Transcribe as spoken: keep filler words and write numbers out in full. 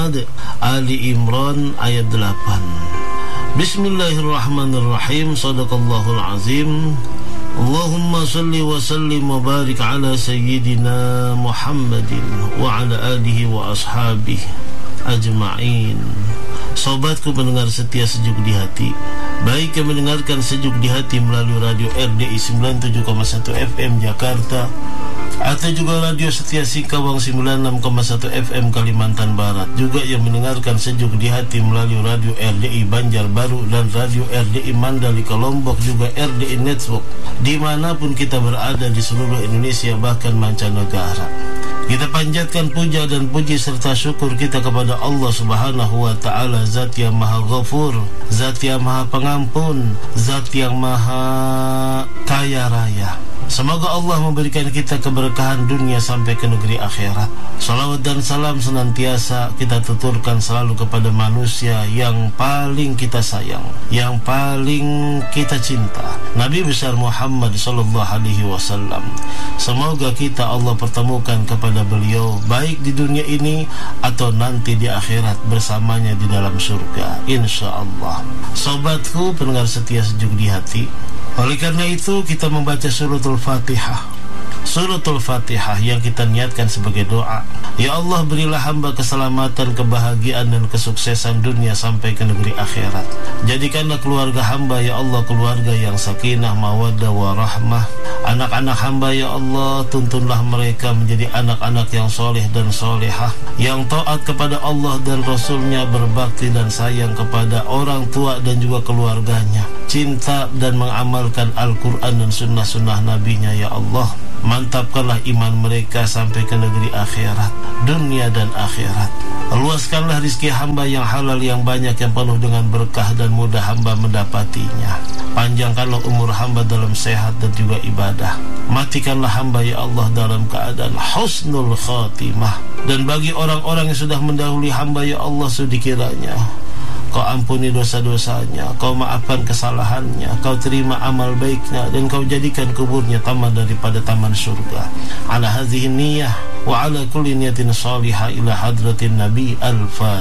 Muhammad. Ali Imran ayat delapan. Bismillahirrahmanirrahim. Sadaqallahul azim. Allahumma salli wa sallim wa barik ala sayyidina Muhammadin wa ala alihi wa ashabihi ajma'in. Sobatku pendengar setia sejuk di hati, baik yang mendengarkan sejuk di hati melalui radio R D I sembilan puluh tujuh koma satu F M Jakarta, atau juga radio setia Sikawang sembilan puluh enam koma satu F M Kalimantan Barat, juga yang mendengarkan sejuk di hati melalui radio R D I Banjarbaru dan radio R D I Mandalika Lombok, juga R D I Network, dimanapun kita berada di seluruh Indonesia bahkan mancanegara. Kita panjatkan puja dan puji serta syukur kita kepada Allah Subhanahu wa ta'ala, Zat yang Maha Ghafur, Zat yang Maha Pengampun, Zat yang Maha Kaya Raya. Semoga Allah memberikan kita keberkahan dunia sampai ke negeri akhirat. Salawat dan salam senantiasa kita tuturkan selalu kepada manusia yang paling kita sayang, yang paling kita cinta, Nabi besar Muhammad sallallahu alaihi wasallam. Semoga kita Allah pertemukan kepada beliau baik di dunia ini atau nanti di akhirat bersamanya di dalam surga, insyaallah. Sobatku pendengar setia sejuk di hati, oleh karena itu kita membaca suratul Fatihah. Suratul Fatihah yang kita niatkan sebagai doa. Ya Allah, berilah hamba keselamatan, kebahagiaan dan kesuksesan dunia sampai ke negeri akhirat. Jadikanlah keluarga hamba ya Allah keluarga yang sakinah, mawaddah, warahmah. Anak-anak hamba ya Allah, tuntunlah mereka menjadi anak-anak yang soleh dan solehah, yang taat kepada Allah dan Rasulnya, berbakti dan sayang kepada orang tua dan juga keluarganya, cinta dan mengamalkan Al-Quran dan sunnah-sunnah Nabinya ya Allah. Mantapkanlah iman mereka sampai ke negeri akhirat, dunia dan akhirat. Luaskanlah rizki hamba yang halal yang banyak, yang penuh dengan berkah dan mudah hamba mendapatinya. Panjangkanlah umur hamba dalam sehat dan juga ibadah. Matikanlah hamba ya Allah dalam keadaan husnul khatimah. Dan bagi orang-orang yang sudah mendahului hamba ya Allah, sedikiranya Kau ampuni dosa-dosanya, Kau maafkan kesalahannya, Kau terima amal baiknya, dan Kau jadikan kuburnya taman daripada taman surga. Ala hadhihi niyah wa ala kulli niyatin salihah ila hadratin Nabi al-Fatihah.